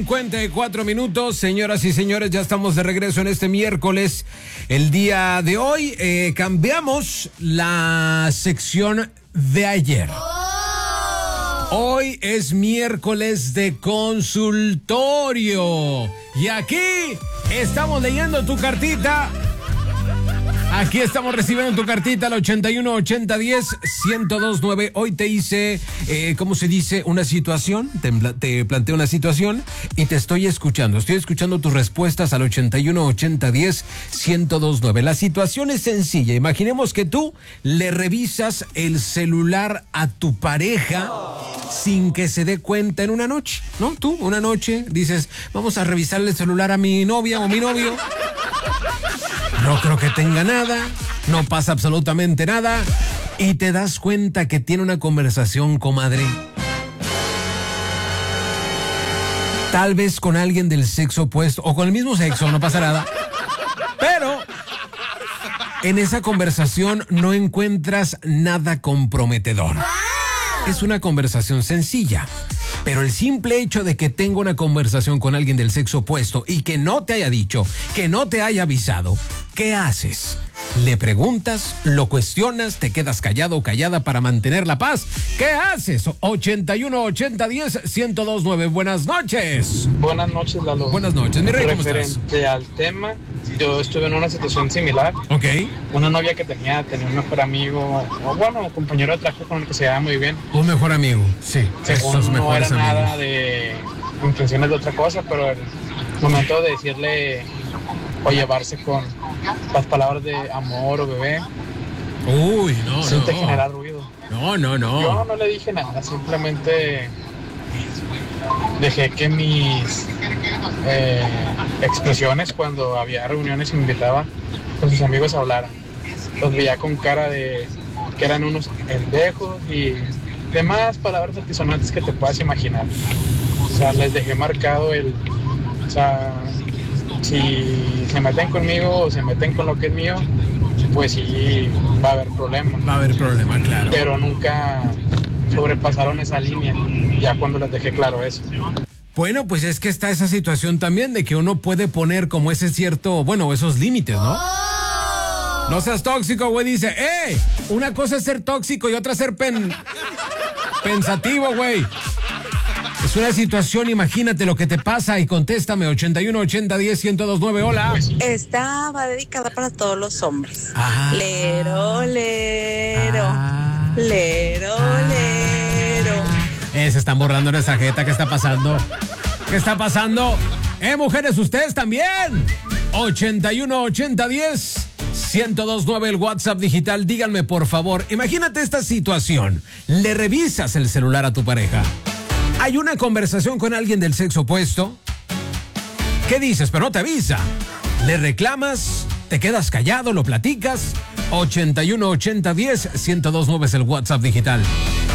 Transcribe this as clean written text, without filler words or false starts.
54 minutos, señoras y señores, ya estamos de regreso en este miércoles. El día de hoy cambiamos la sección de ayer. Hoy es miércoles de consultorio y aquí estamos leyendo tu cartita. Aquí estamos recibiendo tu cartita al 81 80 10 1029. Hoy te hice, ¿cómo se dice? Una situación. Te planteo una situación y te estoy escuchando. Estoy escuchando tus respuestas al 81 80 10 1029. La situación es sencilla. Imaginemos que tú le revisas el celular a tu pareja sin que se dé cuenta en una noche, ¿no? Tú, una noche, dices, vamos a revisarle el celular a mi novia o mi novio. No creo que tenga nada, no pasa absolutamente nada y te das cuenta que tiene una conversación, comadre. Tal vez con alguien del sexo opuesto o con el mismo sexo, no pasa nada. Pero en esa conversación no encuentras nada comprometedor. Es una conversación sencilla. Pero el simple hecho de que tenga una conversación con alguien del sexo opuesto y que no te haya dicho, que no te haya avisado, ¿qué haces? ¿Le preguntas? ¿Lo cuestionas? ¿Te quedas callado o callada para mantener la paz? ¿Qué haces? 81 80 10 1029. Buenas noches. Buenas noches, Lalo. Buenas noches, mi rey, ¿cómo estás? Referente al tema, yo estuve en una situación similar. Ok. Una novia que tenía un mejor amigo, o bueno, compañero de trabajo con el que se llevaba muy bien. Un mejor amigo, sí. Según Esos no era mejores amigos. nada de intenciones de otra cosa, pero el momento de decirle o llevarse con las palabras de amor o bebé, Uy, no, sin te no. generar ruido. No. Yo no le dije nada, simplemente dejé que mis expresiones cuando había reuniones y me invitaba con sus amigos a hablar. Los veía con cara de que eran unos pendejos y demás palabras altisonantes que te puedas imaginar. O sea, les dejé marcado o sea, si se meten conmigo o se meten con lo que es mío, pues sí va a haber problemas. Va a haber problema, claro. Pero nunca sobrepasaron esa línea, ya cuando les dejé claro eso. Bueno, pues es que está esa situación también de que uno puede poner como ese cierto, bueno, esos límites, ¿no? No seas tóxico, güey, dice, una cosa es ser tóxico y otra ser pensativo, güey. Es una situación, imagínate lo que te pasa y contéstame, 81 80 10 1029, hola. Esta va dedicada para todos los hombres. Ah. Lero, lero, Ah. lero, lero. Se están borrando nuestra jeta, ¿qué está pasando? ¿Qué está pasando? Mujeres, ustedes también. 81 80 10 1029, el WhatsApp digital. Díganme, por favor, imagínate esta situación. Le revisas el celular a tu pareja. Hay una conversación con alguien del sexo opuesto. ¿Qué dices? Pero no te avisa. ¿Le reclamas? ¿Te quedas callado? ¿Lo platicas? 81 80 10 1029 es el WhatsApp digital.